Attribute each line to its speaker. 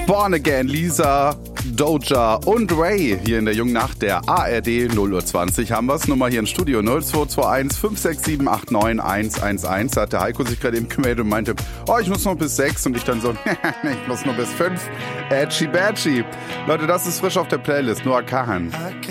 Speaker 1: Born Again, Lisa, Doja und Ray hier in der jungen Nacht der ARD 0:20 haben wir's. Nummer hier im Studio 0221 567 89 111. Da hat der Heiko sich gerade eben gemeldet und meinte, ich muss noch bis 6 und ich dann so, ich muss noch bis 5. Edgy Badgy. Leute, das ist frisch auf der Playlist, Noah Kahan.